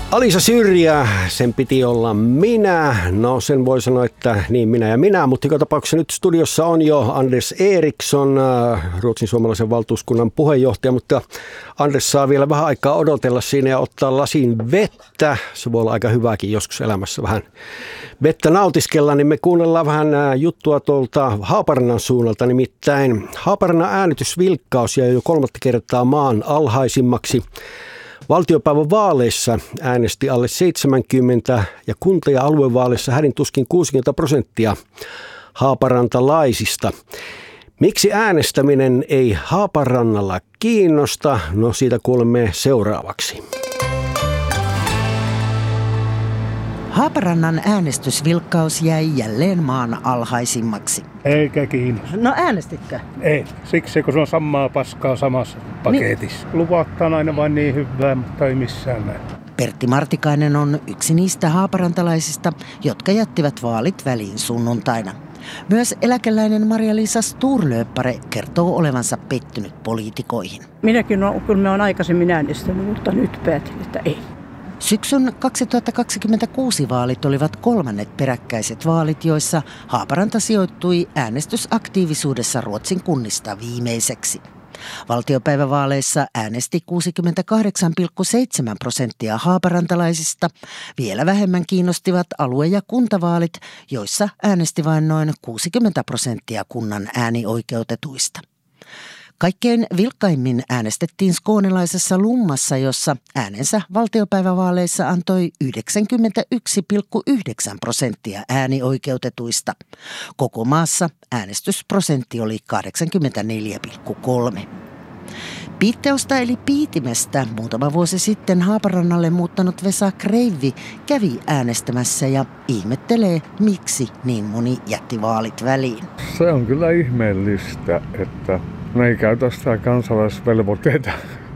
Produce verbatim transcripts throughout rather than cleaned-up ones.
Alisa Syrjä, sen piti olla minä. No sen voi sanoa, että niin minä ja minä, mutta joka tapauksessa nyt studiossa on jo Anders Eriksson, Ruotsin suomalaisen valtuuskunnan puheenjohtaja, mutta Anders saa vielä vähän aikaa odotella siinä ja ottaa lasin vettä. Se voi olla aika hyväkin joskus elämässä vähän vettä nautiskella, niin me kuunnellaan vähän juttua tuolta Haaparannan suunnalta, nimittäin Haaparannan äänestysvilkkaus jäi jo kolmatta kertaa maan alhaisimmaksi. Valtiopäivän vaaleissa äänesti alle seitsemänkymmentä ja kunta- ja aluevaaleissa hädin tuskin kuusikymmentä prosenttia haaparantalaisista. Miksi äänestäminen ei Haaparannalla kiinnosta? No siitä kuulemme seuraavaksi. Haaparannan äänestysvilkkaus jäi jälleen maan alhaisimmaksi. Eikä kiinnosta. No äänestitkö? Ei, siksi kun se on samaa paskaa samassa paketissa. Niin. Luvataan aina vain niin hyvää, mutta ei missään näin. Pertti Martikainen on yksi niistä haaparantalaisista, jotka jättivät vaalit väliin sunnuntaina. Myös eläkeläinen Maria-Liisa Sturlöppare kertoo olevansa pettynyt poliitikoihin. Minäkin olen, kyllä me olen aikaisemmin äänestänyt, mutta nyt päätin, että ei. Syksyn kaksituhattakaksikymmentäkuusi vaalit olivat kolmannet peräkkäiset vaalit, joissa Haaparanta sijoittui äänestysaktiivisuudessa Ruotsin kunnista viimeiseksi. Valtiopäivävaaleissa äänesti kuusikymmentäkahdeksan pilkku seitsemän prosenttia haaparantalaisista. Vielä vähemmän kiinnostivat alue- ja kuntavaalit, joissa äänesti vain noin kuusikymmentä prosenttia kunnan äänioikeutetuista. Kaikkein vilkkaimmin äänestettiin skånelaisessa Lummassa, jossa äänensä valtiopäivävaaleissa antoi yhdeksänkymmentäyksi pilkku yhdeksän prosenttia äänioikeutetuista. Koko maassa äänestysprosentti oli kahdeksankymmentäneljä pilkku kolme. Piitteosta eli Piitimestä muutama vuosi sitten Haaparannalle muuttanut Vesa Kreivi kävi äänestämässä ja ihmettelee, miksi niin moni jätti vaalit väliin. Se on kyllä ihmeellistä, että ne ei käytä sitä kansalaisvelvoitteita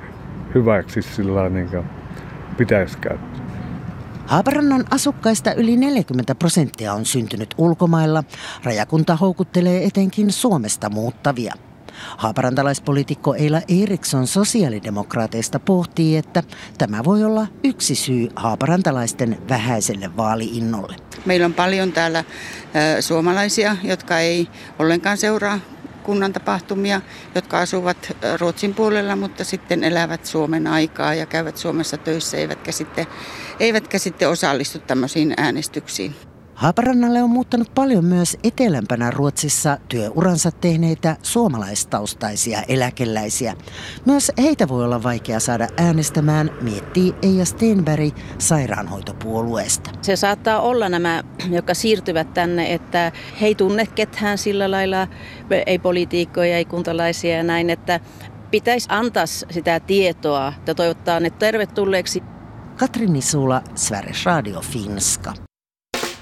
hyväksi sillä niin kuin pitäisi käyttää. Haaparannan asukkaista yli neljäkymmentä prosenttia on syntynyt ulkomailla. Rajakunta houkuttelee etenkin Suomesta muuttavia. Haaparantalaispoliitikko Eila Eriksson sosiaalidemokraateista pohtii, että tämä voi olla yksi syy haaparantalaisten vähäiselle vaali-innolle. Meillä on paljon täällä suomalaisia, jotka ei ollenkaan seuraa kunnan tapahtumia, jotka asuvat Ruotsin puolella, mutta sitten elävät Suomen aikaa ja käyvät Suomessa töissä, eivätkä sitten, eivätkä sitten osallistu tämmöisiin äänestyksiin. Haaparannalle on muuttanut paljon myös etelämpänä Ruotsissa työuransa tehneitä suomalaistaustaisia eläkeläisiä. Myös heitä voi olla vaikea saada äänestämään, miettii Eija Stenberg sairaanhoitopuolueesta. Se saattaa olla nämä, jotka siirtyvät tänne, että he ei tunne ketään sillä lailla, ei poliitikkoja, ei kuntalaisia ja näin, että pitäisi antaa sitä tietoa ja toivottaa ne tervetulleeksi. Katri Nisula, Sveriges Radio Finska.